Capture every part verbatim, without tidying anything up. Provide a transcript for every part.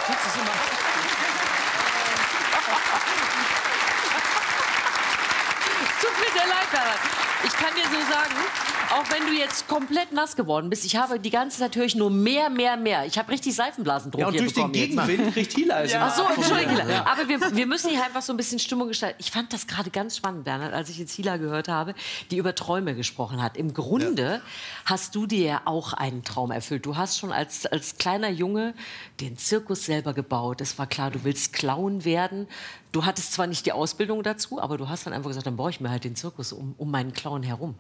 Kriegst du es immer? Tut mir sehr leid, Bernhard. Ich kann dir so sagen, auch wenn du jetzt komplett nass geworden bist, ich habe die ganze Zeit höre ich nur mehr, mehr, mehr. Ich habe richtig Seifenblasendruck Ja, und hier durch den bekommen. Gegenwind kriegt Hila es. Ja. Ach so, Entschuldigung. Ja. Aber wir, wir müssen hier einfach so ein bisschen Stimmung gestalten. Ich fand das gerade ganz spannend, Bernhard, als ich jetzt Hila gehört habe, die über Träume gesprochen hat. Im Grunde ja. hast du dir ja auch einen Traum erfüllt. Du hast schon als, als kleiner Junge den Zirkus selber gebaut. Es war klar, du willst Clown werden. Du hattest zwar nicht die Ausbildung dazu, aber du hast dann einfach gesagt, dann baue ich mir halt den Zirkus um, um meinen Clown herum.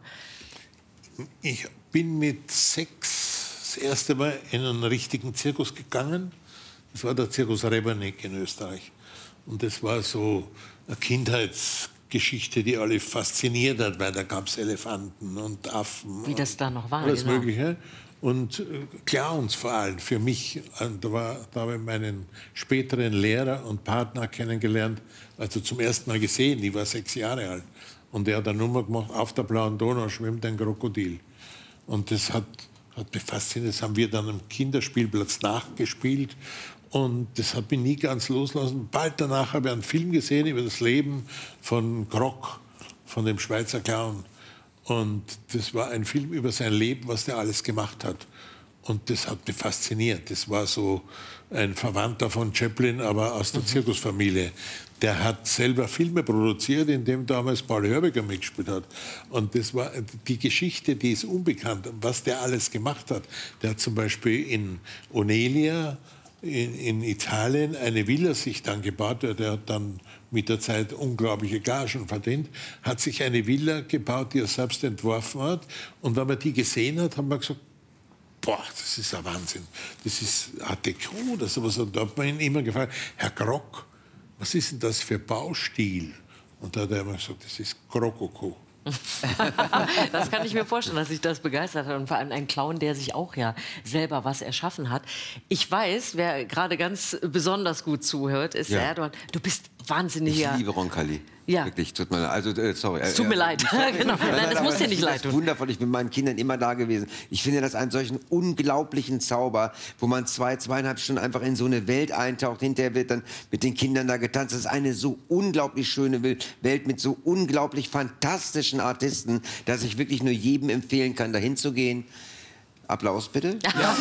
Ich bin mit sechs das erste Mal in einen richtigen Zirkus gegangen. Das war der Zirkus Rebernik in Österreich. Und das war so eine Kindheitsgeschichte, die alle fasziniert hat, weil da gab es Elefanten und Affen. Wie das da noch war. Alles genau. Mögliche. Und äh, Clowns vor allem für mich. Und da, war, da habe ich meinen späteren Lehrer und Partner kennengelernt, also zum ersten Mal gesehen. Ich war sechs Jahre alt. Und er hat eine Nummer gemacht, auf der blauen Donau schwimmt ein Krokodil. Und das hat, hat mich fasziniert. Das haben wir dann am Kinderspielplatz nachgespielt. Und das hat mich nie ganz loslassen. Bald danach habe ich einen Film gesehen über das Leben von Grock, von dem Schweizer Clown. Und das war ein Film über sein Leben, was der alles gemacht hat. Und das hat mich fasziniert. Das war so ein Verwandter von Chaplin, aber aus der mhm. Zirkusfamilie. Der hat selber Filme produziert, in dem damals Paul Hörbiger mitgespielt hat. Und das war die Geschichte, die ist unbekannt, was der alles gemacht hat. Der hat zum Beispiel in Onelia in, in Italien eine Villa sich dann gebaut. Der hat dann mit der Zeit unglaubliche Gagen verdient, hat sich eine Villa gebaut, die er selbst entworfen hat. Und wenn man die gesehen hat, haben wir gesagt, boah, das ist ein Wahnsinn. Das ist Art Deco, das ist was. Und da hat man ihn immer gefragt, Herr Grock, was ist denn das für Baustil? Und da hat er immer gesagt, das ist Krokoko. Das kann ich mir vorstellen, dass sich das begeistert hat. Und vor allem ein Clown, der sich auch ja selber was erschaffen hat. Ich weiß, wer gerade ganz besonders gut zuhört, ist ja. Erdogan. Du bist wahnsinniger... Ich liebe Roncalli. Ja. Wirklich, tut mir leid. Also, äh, sorry. Es tut mir leid. Genau. Nein, das muss dir nicht leid tun. Wundervoll, ich bin mit meinen Kindern immer da gewesen. Ich finde das einen solchen unglaublichen Zauber, wo man zwei, zweieinhalb Stunden einfach in so eine Welt eintaucht. Hinterher wird dann mit den Kindern da getanzt. Das ist eine so unglaublich schöne Welt mit so unglaublich fantastischen Artisten, dass ich wirklich nur jedem empfehlen kann, dahin zu gehen. Applaus bitte. Ja.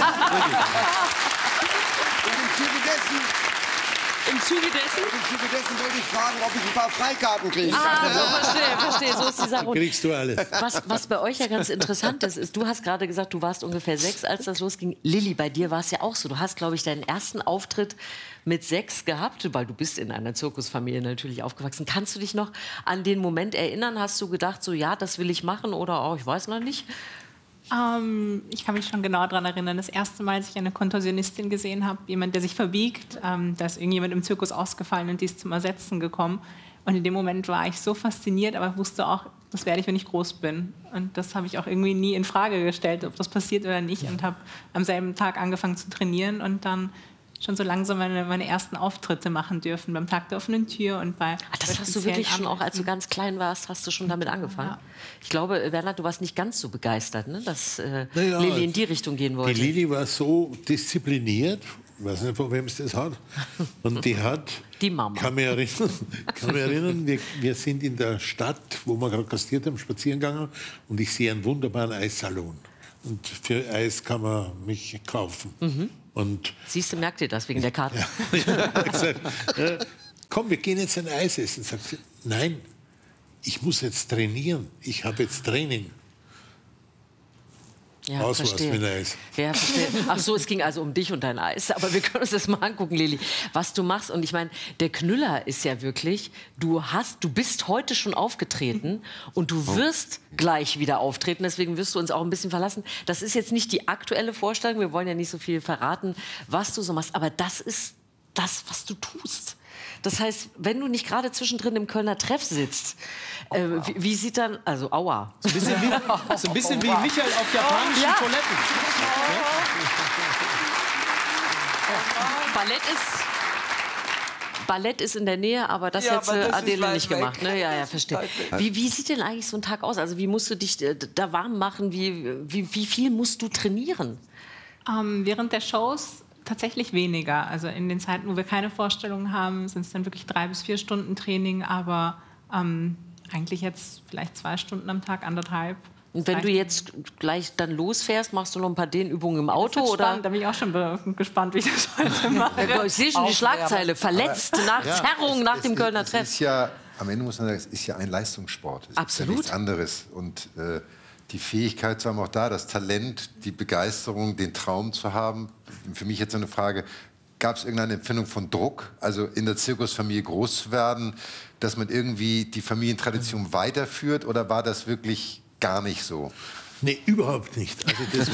Im Zuge dessen? Im Zuge dessen wollte ich fragen, ob ich ein paar Freikarten kriege. Ah, so, verstehe, verstehe. So ist die Sache. Kriegst du alles. Was, was bei euch ja ganz interessant ist, ist, du hast gerade gesagt, du warst ungefähr sechs, als das losging. Lilly, bei dir war es ja auch so. Du hast, glaube ich, deinen ersten Auftritt mit sechs gehabt, weil du bist in einer Zirkusfamilie natürlich aufgewachsen. Kannst du dich noch an den Moment erinnern? Hast du gedacht, so ja, das will ich machen oder oh, ich weiß noch nicht? Ähm, ich kann mich schon genau daran erinnern. Das erste Mal, als ich eine Kontorsionistin gesehen habe, jemand, der sich verbiegt, ähm, da ist irgendjemand im Zirkus ausgefallen und die ist zum Ersetzen gekommen. Und in dem Moment war ich so fasziniert, aber wusste auch, das werde ich, wenn ich groß bin. Und das habe ich auch irgendwie nie in Frage gestellt, ob das passiert oder nicht. Und habe am selben Tag angefangen zu trainieren und dann schon so langsam meine, meine ersten Auftritte machen dürfen beim Tag der offenen Tür und bei Ach, das hast du wirklich schon, auch als du ganz klein warst, hast du schon damit angefangen? Ja. Ich glaube, Bernhard, du warst nicht ganz so begeistert, ne, dass äh, naja, Lilly in die Richtung gehen wollte. Die Lilly war so diszipliniert, ich weiß nicht, von wem es das hat, und die hat... Die Mama. Kann mich erinnern, kann mich erinnern wir, wir sind in der Stadt, wo wir gerade gastiert haben, spazieren gegangen, und ich sehe einen wunderbaren Eissalon. Und für Eis kann man mich kaufen. Mhm. Und siehst du, merkt ihr das wegen der Karte? Ja, ja, gesagt, ja, komm, wir gehen jetzt ein Eis essen. Sagt sie, nein, ich muss jetzt trainieren. Ich habe jetzt Training. Ja, Aus verstehe. was mit Eis. Ja, verstehe. Ach so, es ging also um dich und dein Eis. Aber wir können uns das mal angucken, Lilly, was du machst. Und ich meine, der Knüller ist ja wirklich, du hast, du bist heute schon aufgetreten und du wirst gleich wieder auftreten. Deswegen wirst du uns auch ein bisschen verlassen. Das ist jetzt nicht die aktuelle Vorstellung. Wir wollen ja nicht so viel verraten, was du so machst. Aber das ist das, was du tust. Das heißt, wenn du nicht gerade zwischendrin im Kölner Treff sitzt, äh, wie, wie sieht dann, also aua. So ein bisschen wie, so ein bisschen wie Michael auf japanischen ja. Toiletten. Ja. Ballett ist... Ballett ist in der Nähe, aber das ja, hätte das Adele nicht weg. gemacht. Ne? Ja, ja, verstehe. Wie, wie sieht denn eigentlich so ein Tag aus? Also wie musst du dich da warm machen? Wie, wie, wie viel musst du trainieren? Ähm, während der Shows tatsächlich weniger. Also in den Zeiten, wo wir keine Vorstellungen haben, sind es dann wirklich drei bis vier Stunden Training, aber ähm, eigentlich jetzt vielleicht zwei Stunden am Tag, anderthalb. Und wenn du jetzt gleich dann losfährst, machst du noch ein paar Dehnübungen im Auto? Das oder? Spannend. Da bin ich auch schon gespannt, wie ich das heute mache. Ich sehe schon die Schlagzeile. Verletzt nach Ja, Zerrung es- nach es- dem Kölner es Treff. Ist ja, am Ende muss man sagen, es ist ja ein Leistungssport. Es Absolut. ist ja nichts anderes. Und äh, die Fähigkeit zu haben, auch da das Talent, die Begeisterung, den Traum zu haben. Für mich jetzt eine Frage, gab es irgendeine Empfindung von Druck, also in der Zirkusfamilie groß zu werden, dass man irgendwie die Familientradition weiterführt, oder war das wirklich gar nicht so? Nee, überhaupt nicht. Also das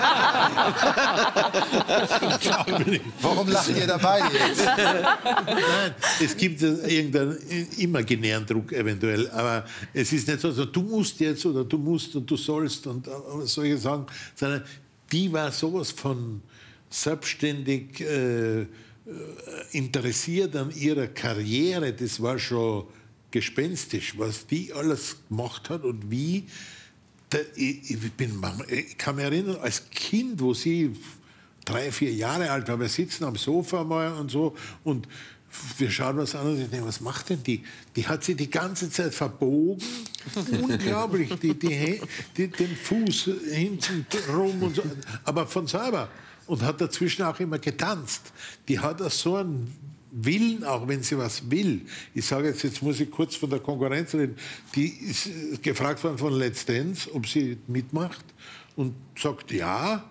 ich glaube nicht. Warum lacht ihr dabei jetzt? Nein, es gibt irgendeinen imaginären Druck eventuell, aber es ist nicht so, so, du musst jetzt oder du musst und du sollst und äh, solche Sachen, sondern die war sowas von selbstständig äh, interessiert an ihrer Karriere, das war schon gespenstisch, was die alles gemacht hat und wie. Da, ich, ich, bin, ich kann mich erinnern, als Kind, wo sie drei, vier Jahre alt war, wir sitzen am Sofa mal und so und wir schauen was an und ich denke, was macht denn die? Die hat sie die ganze Zeit verbogen, unglaublich, die, die, die, den Fuß hinten rum und so, aber von selber. Und hat dazwischen auch immer getanzt. Die hat auch so einen Willen, auch wenn sie was will. Ich sage jetzt, jetzt muss ich kurz von der Konkurrenz reden. Die ist gefragt worden von Let's Dance, ob sie mitmacht und sagt ja.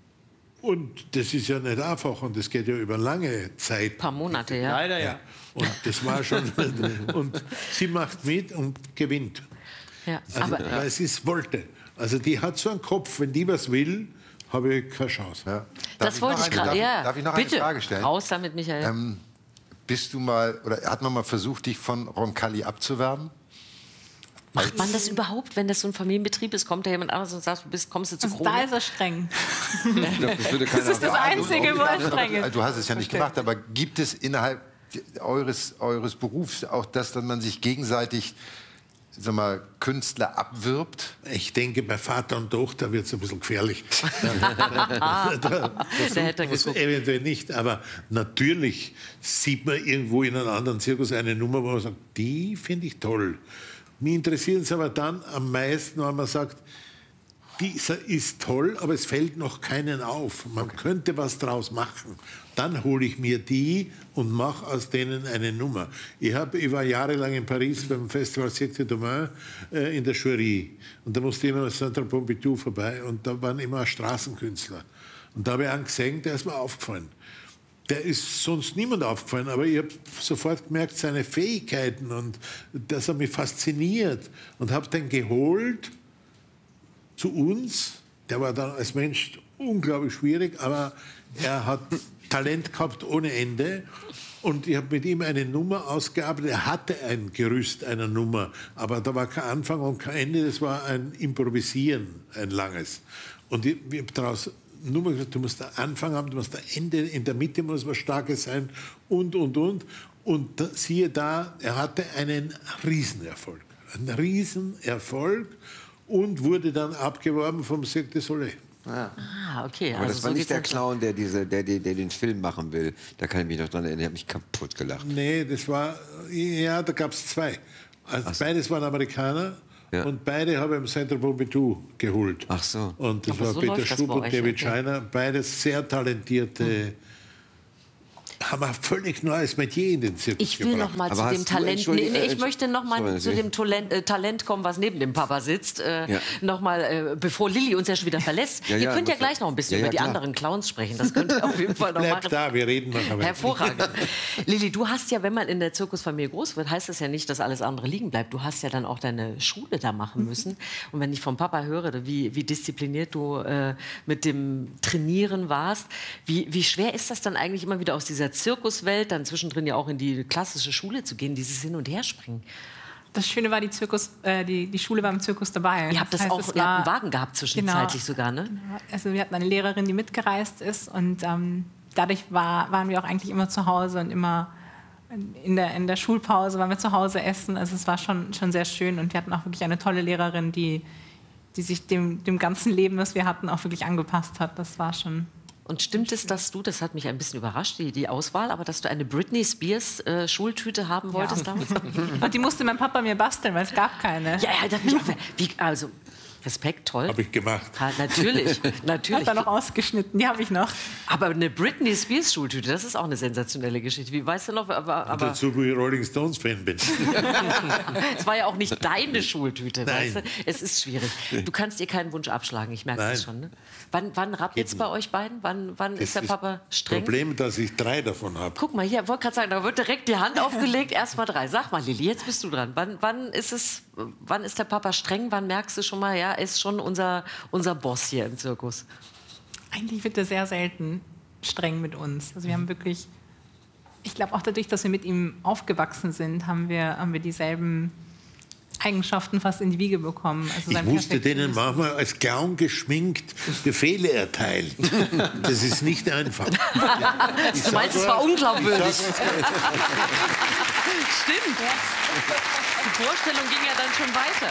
Und das ist ja nicht einfach und das geht ja über lange Zeit. Ein paar Monate, ja. Leider ja. Und das war schon. Und sie macht mit und gewinnt. ja. Also, Aber weil es ist wollte. Also die hat so einen Kopf, wenn die was will, habe ich keine Chance. Ja. Darf das wollte noch ich eine- gerade. darf, Ja, darf ich noch bitte. eine Frage stellen? Raus damit, Michael. Ähm, bist du mal, oder hat man mal versucht, dich von Roncalli abzuwerben? Macht man das überhaupt, wenn das so ein Familienbetrieb ist? Kommt da jemand anderes und sagt, du bist, kommst du zu Also da Krone? ist er streng. Ich glaub, das würde keiner Das ist das erwarten. Einzige, wo er streng ist. Du hast es ja nicht gemacht, aber gibt es innerhalb eures, eures Berufs auch das, dass man sich gegenseitig, sag mal, Künstler abwirbt? Ich denke, bei Vater und Tochter wird es ein bisschen gefährlich. da, da Der hätte versucht man's geguckt. eventuell nicht, aber natürlich sieht man irgendwo in einem anderen Zirkus eine Nummer, wo man sagt, die finde ich toll. Mich interessiert es aber dann am meisten, wenn man sagt, dieser ist toll, aber es fällt noch keinen auf. Man okay. könnte was draus machen. Dann hole ich mir die und mache aus denen eine Nummer. Ich, hab, ich war jahrelang in Paris beim Festival Cirque du Domain äh, in der Jury. Und da musste immer Centre Pompidou vorbei und da waren immer Straßenkünstler. Und da habe ich einen gesehen, der ist mir aufgefallen. Der ist sonst niemand aufgefallen, aber ich habe sofort gemerkt, seine Fähigkeiten und dass er mich fasziniert. Und habe den geholt zu uns. Der war dann als Mensch unglaublich schwierig, aber er hat Talent gehabt ohne Ende. Und ich habe mit ihm eine Nummer ausgearbeitet. Er hatte ein Gerüst einer Nummer, aber da war kein Anfang und kein Ende. Das war ein Improvisieren, ein langes. Und ich, ich habe daraus Nummer gesagt, du musst da Anfang haben, du musst da Ende, in der Mitte muss was Starkes sein und, und, und. Und da, siehe da, er hatte einen Riesenerfolg. Einen Riesenerfolg und wurde dann abgeworben vom Cirque du Soleil. Ja. Ah, okay. Aber also das so war nicht geht's der dann schon. Clown, der, diese, der, der, der den Film machen will. Da kann ich mich noch dran erinnern. Ich habe mich kaputt gelacht. Nee, das war, ja, da gab es zwei. Also so. Beides waren Amerikaner. Ja. Und beide habe ich im Centre Pompidou geholt. Ach so. Und das Aber war so Peter läuft das Schub bei und euch, David okay. Scheiner. Beides sehr talentierte, hm. haben ein völlig neues Metier in den Zirkus Ich will gebracht. noch mal Aber zu hast dem du- Talent. Entschuldigung, Nee, nee, ich äh, möchte noch mal sorry, zu dem Talent, äh, Talent kommen, was neben dem Papa sitzt. Äh, Ja. Noch mal, äh, bevor Lilly uns ja schon wieder verlässt. Ja, Ihr ja, könnt ja muss- gleich noch ein bisschen ja, ja, über die klar. anderen Clowns sprechen. Das könnt ihr auf jeden Fall noch Bleib machen. da, wir reden noch. Hervorragend. Lilly, du hast ja, wenn man in der Zirkusfamilie groß wird, heißt das ja nicht, dass alles andere liegen bleibt. Du hast ja dann auch deine Schule da machen müssen. Und wenn ich vom Papa höre, wie, wie diszipliniert du äh, mit dem Trainieren warst, wie, wie schwer ist das dann eigentlich immer wieder aus dieser Zirkuswelt, dann zwischendrin ja auch in die klassische Schule zu gehen, dieses Hin- und Herspringen? Das Schöne war, die, Zirkus, äh, die, die Schule war im Zirkus dabei. Ihr habt das heißt, auch, es ihr habt war- einen Wagen gehabt zwischenzeitlich Genau. sogar, ne? Also wir hatten eine Lehrerin, die mitgereist ist und ähm, dadurch war, waren wir auch eigentlich immer zu Hause und immer in der, in der Schulpause waren wir zu Hause essen. Also es war schon, schon sehr schön und wir hatten auch wirklich eine tolle Lehrerin, die, die sich dem, dem ganzen Leben, was wir hatten, auch wirklich angepasst hat. Das war schon Und stimmt es, dass du, das hat mich ein bisschen überrascht, die, die Auswahl, aber dass du eine Britney Spears äh, Schultüte haben wolltest Ja. damals? Und die musste mein Papa mir basteln, weil es gab keine. Ja, ja, das mich auch, wie, also Respekt, toll. Habe ich gemacht. Ha, natürlich, natürlich. Hat er noch ausgeschnitten, die habe ich noch. Aber eine Britney Spears Schultüte, das ist auch eine sensationelle Geschichte. Wie weißt du noch? Aber, aber Dazu, wo ich Rolling Stones Fan bin. es war ja auch nicht deine Schultüte, Nein. weißt du? Es ist schwierig. Du kannst dir keinen Wunsch abschlagen, ich merke das Nein. schon. Ne? Wann, wann rappelt es bei euch beiden? Wann, wann ist der Das Papa streng? Problem, dass ich drei davon habe. Guck mal hier, wollte gerade sagen, da wird direkt die Hand aufgelegt, erst mal drei. Sag mal, Lilly, jetzt bist du dran. Wann, wann ist es, wann ist der Papa streng? Wann merkst du schon mal, ja, er ist schon unser, unser Boss hier im Zirkus? Eigentlich wird er sehr selten streng mit uns. Also wir haben wirklich, ich glaube auch dadurch, dass wir mit ihm aufgewachsen sind, haben wir, haben wir dieselben Eigenschaften fast in die Wiege bekommen. Also Ich sein musste denen Perfektionismus. manchmal als Clown geschminkt Befehle erteilen. Das ist nicht einfach. Du meinst, es war unglaubwürdig. Stimmt. Die Vorstellung ging ja dann schon weiter.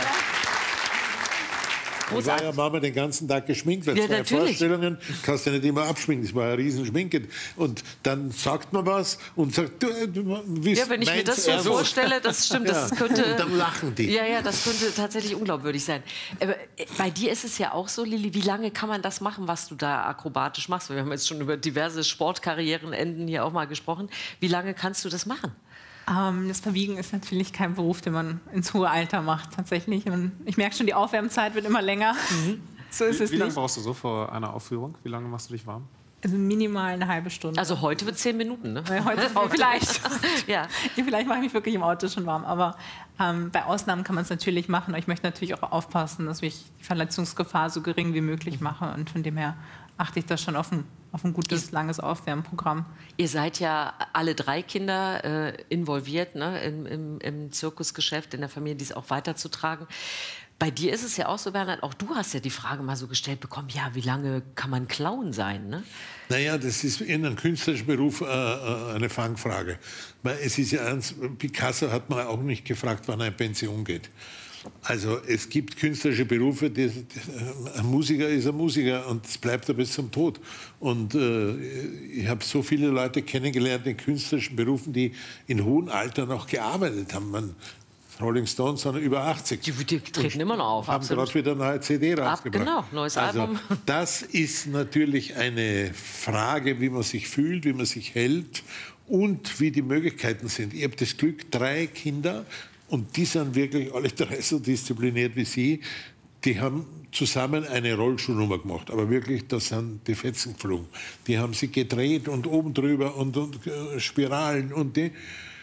Ich war ja Mama den ganzen Tag geschminkt, weil Ja, zwei natürlich. Vorstellungen kannst du nicht immer abschminken. Das war eine riesen Schminke. Und dann sagt man was und sagt, du, du willst Ja, wenn ich mir meins das so ernst? vorstelle, das stimmt, das Ja. könnte... Und dann lachen die. Ja, ja, das könnte tatsächlich unglaubwürdig sein. Aber äh, bei dir ist es ja auch so, Lilly, wie lange kann man das machen, was du da akrobatisch machst? Wir haben jetzt schon über diverse Sportkarrierenenden hier auch mal gesprochen. Wie lange kannst du das machen? Ähm, das Verbiegen ist natürlich kein Beruf, den man ins hohe Alter macht, tatsächlich. Und ich merke schon, die Aufwärmzeit wird immer länger. So ist es Wie lange nicht. brauchst du so vor einer Aufführung? Wie lange machst du dich warm? Also minimal eine halbe Stunde. Also heute wird zehn Minuten, ne? Weil heute vielleicht. Ja. Vielleicht mache ich mich wirklich im Auto schon warm. Aber ähm, bei Ausnahmen kann man es natürlich machen. Aber ich möchte natürlich auch aufpassen, dass ich die Verletzungsgefahr so gering wie möglich mache. Und von dem her achte ich da schon auf ein, auf ein gutes, langes Aufwärmprogramm. Ihr seid ja alle drei Kinder äh, involviert, ne? Im, im, im Zirkusgeschäft, in der Familie, dies auch weiterzutragen. Bei dir ist es ja auch so, Bernhard, auch du hast ja die Frage mal so gestellt bekommen, ja, wie lange kann man Clown sein, ne? Naja, das ist in einem künstlerischen Beruf äh, eine Fangfrage. Weil es ist ja eins, Picasso hat man auch nicht gefragt, wann er in Pension geht. Also es gibt künstlerische Berufe, die, die, ein Musiker ist ein Musiker und es bleibt er bis zum Tod. Und äh, ich habe so viele Leute kennengelernt in künstlerischen Berufen, die in hohem Alter noch gearbeitet haben. Man, Rolling Stones sind über achtzig. Die, die treten immer noch auf, Haben absolut. gerade wieder eine neue C D rausgebracht. genau, neues also, Album. Das ist natürlich eine Frage, wie man sich fühlt, wie man sich hält und wie die Möglichkeiten sind. Ich habe das Glück, drei Kinder, und die sind wirklich alle drei so diszipliniert wie Sie. Die haben zusammen eine Rollschuhnummer gemacht, aber wirklich, da sind die Fetzen geflogen. Die haben sie gedreht und oben drüber und, und äh, Spiralen und die.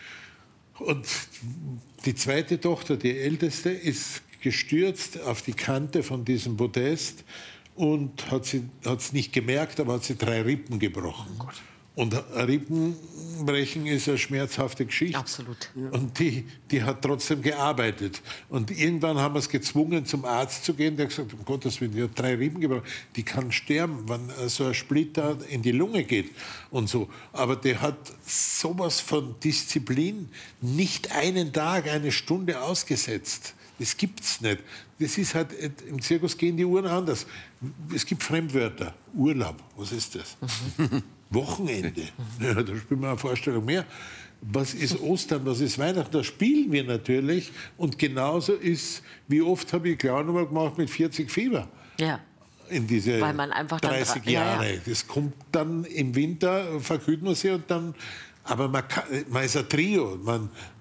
Und die zweite Tochter, die älteste, ist gestürzt auf die Kante von diesem Podest und hat es nicht gemerkt, aber hat sie drei Rippen gebrochen. Oh Gott. Und Rippenbrechen ist eine schmerzhafte Geschichte. Absolut. Und die, die hat trotzdem gearbeitet. Und irgendwann haben wir es gezwungen, zum Arzt zu gehen. Der hat gesagt, um Gottes Willen, die hat drei Rippen gebrochen. Die kann sterben, wenn so ein Splitter in die Lunge geht und so. Aber der hat sowas von Disziplin, nicht einen Tag, eine Stunde ausgesetzt. Das gibt's nicht. Das ist halt, im Zirkus gehen die Uhren anders. Es gibt Fremdwörter. Urlaub, was ist das? Mhm. Wochenende, ja, da spielen wir eine Vorstellung mehr. Was ist Ostern, was ist Weihnachten? Da spielen wir natürlich. Und genauso ist, wie oft habe ich Clown-Nummer gemacht mit vierzig Fieber. Ja. In diese Weil man einfach dann dreißig dra- ja, Jahre. ja. Das kommt dann im Winter, verkühlt man sie und dann. Aber man, kann, man ist ein Trio. Man,